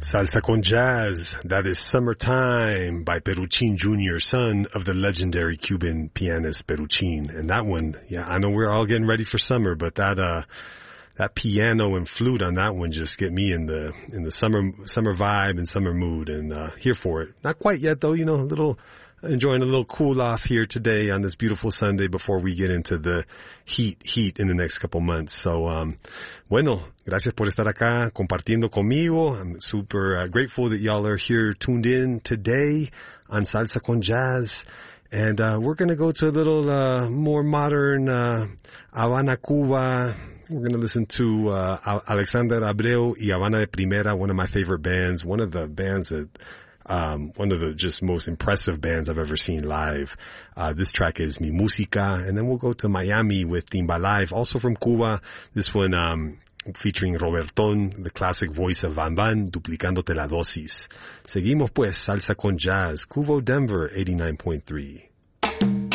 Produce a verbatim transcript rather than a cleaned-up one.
Salsa con Jazz, that is Summertime by Peruchin Junior, son of the legendary Cuban pianist Peruchin. And that one, yeah, I know we're all getting ready for summer, but that, uh, that piano and flute on that one just get me in the, in the summer, summer vibe and summer mood and, uh, here for it. Not quite yet though, you know, a little, enjoying a little cool off here today on this beautiful Sunday before we get into the heat, heat in the next couple months. So, um, bueno, gracias por estar acá compartiendo conmigo. I'm super uh, grateful that y'all are here tuned in today on Salsa con Jazz. And, uh, we're going to go to a little, uh, more modern, uh, Habana, Cuba. We're going to listen to, uh, Alexander Abreu y Habana de Primera, one of my favorite bands, one of the bands that, Um, one of the just most impressive bands I've ever seen live. Uh, this track is Mi Música, and then we'll go to Miami with Timba Live, also from Cuba. This one, um, featuring Robertón, the classic voice of Van Van, duplicándote la dosis. Seguimos pues, Salsa con Jazz, Cuvo Denver, eighty-nine point three.